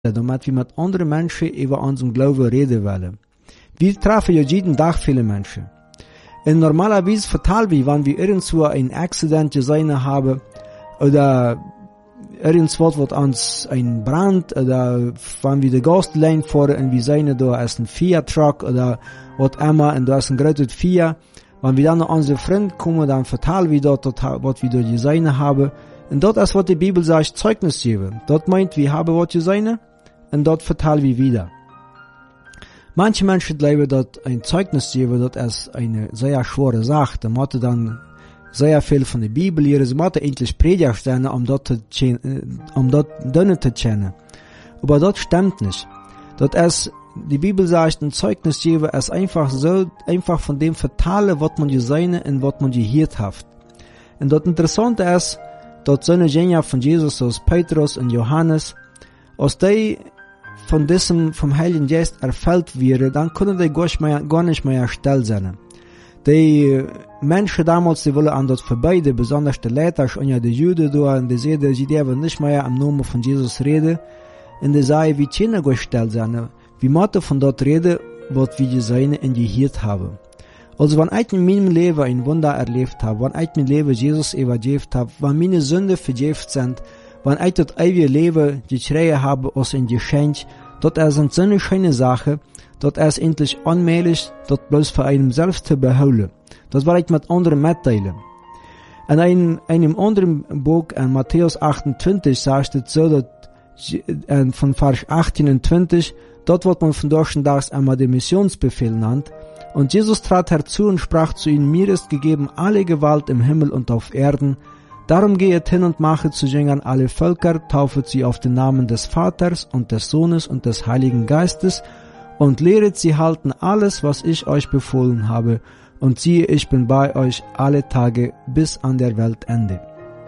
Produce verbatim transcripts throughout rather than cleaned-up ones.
damit wir mit anderen Menschen über unseren Glauben reden wollen. Wir treffen ja jeden Tag viele Menschen. Und normalerweise verteilen wir, wenn wir irgendwo ein Accident gesehen haben, oder irgendwas wird uns ein Brand, oder wenn wir die Gastlane fahren und wir sehen, da ist ein Fiat-Truck, oder was immer, und da ist ein großes Fiat. Wenn wir dann an unsere Freunde kommen, dann verteilen wir dort, was wir dort gesehen haben. Und dort ist, was die Bibel sagt, Zeugnis geben. Dort meint, wir haben was gesehen, und dort verteilen wir wieder. Manche Menschen glauben, dort ein Zeugnis geben, dort ist eine sehr schwere Sache. Da muss dann sehr viel von der Bibel hier, sie muss endlich Prediger stellen, um dort zu, um dort Dünne zu kennen. Aber dort stimmt nicht. Dort ist, die Bibel sagt, ein Zeugnis geben ist einfach so, einfach von dem verteilen, was man gesehen und was man gehört hat. Und dort interessant ist, dort so eine Genia von Jesus aus Petrus und Johannes, aus der von diesem vom Heiligen Geist erfüllt wäre, dann können die gar nicht mehr still sein. Die Menschen damals, die wollen an dort vorbei, die besonders die Leiter und ja die Juden da, und die sehen, sie dürfen nicht mehr am Namen von Jesus reden, und die sagen, wie können wir still sein, wie müssen von dort reden, was wir gesehen und gehört haben. Also wenn ich in meinem Leben ein Wunder erlebt habe, wenn ich mein Leben Jesus evangeliert habe, wenn meine Sünden vergeben sind, wenn ich das ewige Leben gekriegt habe aus ein Geschenk, dort ist eine so eine schöne Sache, dort ist endlich unmöglich, dort bloß für einen selbst zu beholen. Das will ich mit anderen mitteilen. In einem, einem anderen Buch, in Matthäus achtundzwanzig, sagt es so, dass, von Vers achtzehn und zwanzig, dort wird man von Durchendags einmal den Missionsbefehl genannt. Und Jesus trat herzu und sprach zu ihnen, mir ist gegeben alle Gewalt im Himmel und auf Erden. Darum gehet hin und machet zu Jüngern alle Völker, taufet sie auf den Namen des Vaters und des Sohnes und des Heiligen Geistes und lehret sie halten alles, was ich euch befohlen habe. Und siehe, ich bin bei euch alle Tage bis an der Weltende.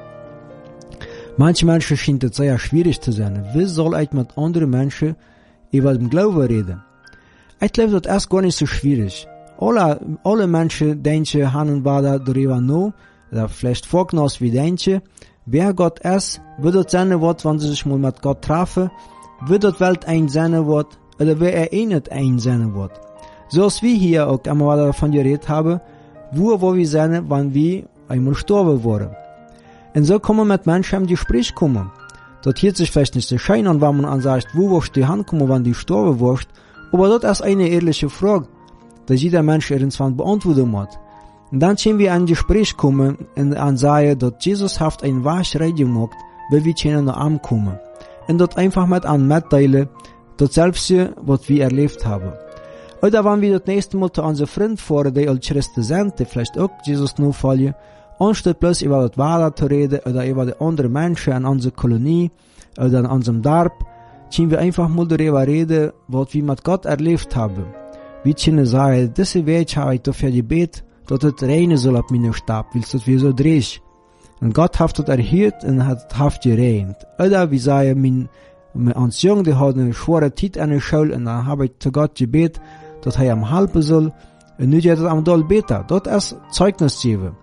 Manche Menschen scheint es sehr schwierig zu sein. Wie soll ich mit anderen Menschen über den Glauben reden? Ich glaube, das ist gar nicht so schwierig. Alle, alle Menschen denken, haben wir darüber noch, oder vielleicht vorgenommen wie denken, wer Gott ist, wird das sein Wort, wenn sie sich mal mit Gott treffen, wird das Welt ein sein Wort, oder wer er eh nicht ein sein Wort. So als wir hier auch einmal davon geredet haben, wo, wo wir sein, wenn wir einmal gestorben wurden. Und so kann man mit Menschen im Gespräch kommen. Dort hört sich vielleicht nicht so schön an, wenn man an sagt, wo wirst du hinkommen, wenn du gestorben wirst, aber dort ist eine ehrliche Frage, dass jeder Mensch irgendwann beantworten muss. Und dann können wir in ein Gespräch kommen und an sagen, dass Jesus hat ein wahres Radio gemacht, weil wir können noch ankommen. Und dort einfach mit an mitteilen, das selbst, was wir erlebt haben. Oder wenn wir das nächste Mal zu unseren Freunden fahren, die als Christen sind, die vielleicht auch Jesus nur folgen, anstatt bloß über das Wahrer zu reden oder über die anderen Menschen in unserer Kolonie oder in unserem Dorf, können wir einfach mal darüber reden, was wir mit Gott erlebt haben. Wir können sagen, diese Weg habe ich dafür gebetet, dass es regnen soll auf meinem Stab, weil es wie so dreht. Und Gott hat das erhört und hat hat geregnet. Oder wir sagen, mein, mein uns Jung, der hat eine schwere Zeit an der Schule und dann habe ich zu Gott gebetet, dass er am halten soll. Und nun geht es am Doll besser. Das ist Zeugnis geben.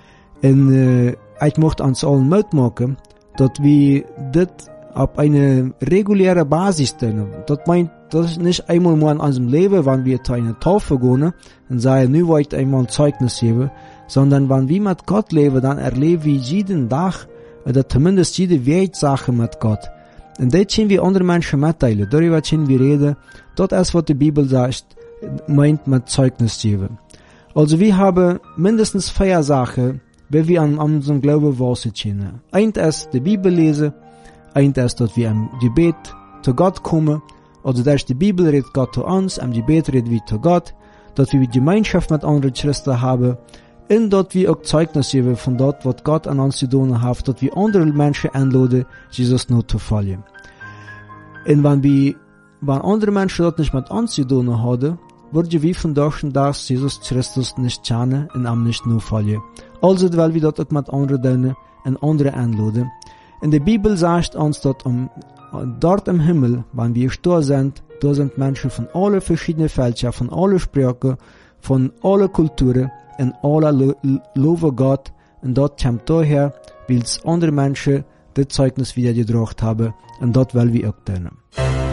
Und äh, ich möchte uns allen Mut machen, dass wir das auf eine reguläre Basis tun. Das meint, das ist nicht einmal mal in unserem Leben, wenn wir zu einer Taufe gehen und sagen, nun wollte ich einmal ein Zeugnis geben, sondern wenn wir mit Gott leben, dann erleben wir jeden Tag, oder zumindest jede Wertsache mit Gott. Und das können wir andere Menschen mitteilen, darüber können wir reden, das ist, was die Bibel sagt, meint mit Zeugnis geben. Also wir haben mindestens vier Sachen, wie wir an unserem Glauben wachsen können. Eins ist die Bibel lesen, eins ist, dass wir im Gebet zu Gott kommen, oder durch die Bibel redet Gott zu uns, im Gebet redet wir zu Gott, dass wir Gemeinschaft mit anderen Christen haben, und dass wir auch Zeugnis geben von dort, was Gott an uns zu tun hat, dass wir andere Menschen einladen, Jesus nur zu folgen. Und wenn wir, wenn andere Menschen dort nicht mit uns zu tun haben, würden wir von Durchendags Jesus Christus nicht kennen und ihm nicht nur folgen. Also, weil wir dort auch mit anderen tun und andere einladen. In der Bibel sagt uns, dass um, dort im Himmel, wenn wir gestorben sind, da sind Menschen von allen verschiedenen Völkern, von allen Sprachen, von allen Kulturen und alle loben Gott. Und dort kommt daher, weil es andere Menschen das Zeugnis wieder gebracht haben und dort wollen wir auch tun.